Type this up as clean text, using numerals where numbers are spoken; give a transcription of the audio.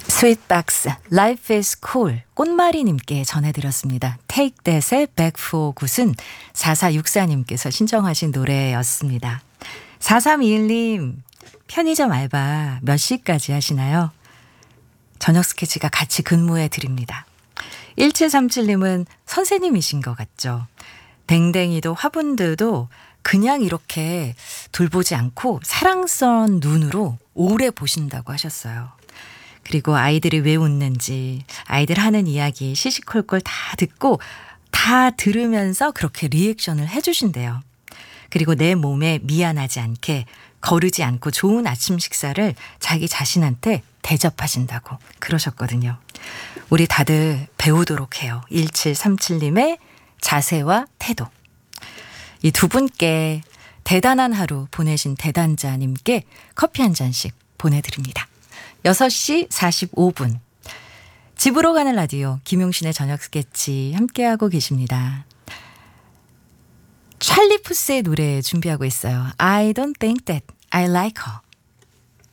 스윗박스 Life is Cool 꽃마리님께 전해드렸습니다. Take That의 Back for Good은 4464님께서 신청하신 노래였습니다. 4321님 편의점 알바 몇 시까지 하시나요? 저녁 스케치가 같이 근무해 드립니다. 1737님은 선생님이신 것 같죠? 댕댕이도 화분들도 그냥 이렇게 돌보지 않고 사랑스러운 눈으로 오래 보신다고 하셨어요. 그리고 아이들이 왜 웃는지 아이들 하는 이야기 시시콜콜 다 듣고 다 들으면서 그렇게 리액션을 해주신대요. 그리고 내 몸에 미안하지 않게 거르지 않고 좋은 아침 식사를 자기 자신한테 대접하신다고 그러셨거든요. 우리 다들 배우도록 해요. 1737님의 자세와 태도. 이 두 분께 대단한 하루 보내신 대단자님께 커피 한 잔씩 보내드립니다. 6시 45분 집으로 가는 라디오 김용신의 저녁 스케치 함께하고 계십니다. 찰리 푸스의 노래 준비하고 있어요. I don't think that I like her.